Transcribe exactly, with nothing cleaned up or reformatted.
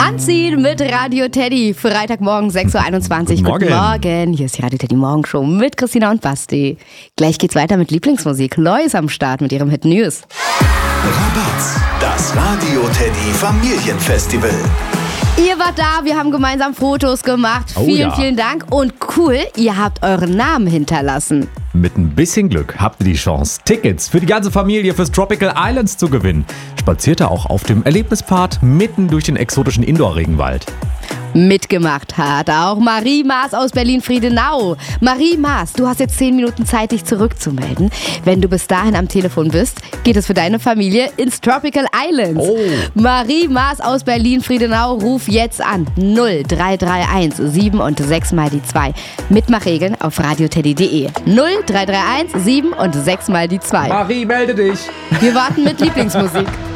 Anziehen mit Radio Teddy. Freitagmorgen sechs Uhr einundzwanzig. Guten Guten Morgen. Morgen. Hier ist die Radio Teddy Morgenshow mit Christina und Basti. Gleich geht's weiter mit Lieblingsmusik. Lois ist am Start mit ihrem Hit News. Rabatz, das Radio Teddy Familienfestival. Ihr wart da, wir haben gemeinsam Fotos gemacht. Oh vielen, ja. vielen Dank. Und cool, ihr habt euren Namen hinterlassen. Mit ein bisschen Glück habt ihr die Chance, Tickets für die ganze Familie fürs Tropical Islands zu gewinnen. Spaziert ihr auch auf dem Erlebnispfad mitten durch den exotischen Indoor-Regenwald. Mitgemacht hat auch Marie Maas aus Berlin-Friedenau. Marie Maas, du hast jetzt zehn Minuten Zeit, dich zurückzumelden. Wenn du bis dahin am Telefon bist, geht es für deine Familie ins Tropical Islands. Oh. Marie Maas aus Berlin-Friedenau, ruf jetzt an. null drei drei eins sieben und sechs mal die zwei. Mitmachregeln auf radioteddy punkt de. null drei drei eins sieben und sechs mal die zwei. Marie, melde dich! Wir warten mit Lieblingsmusik.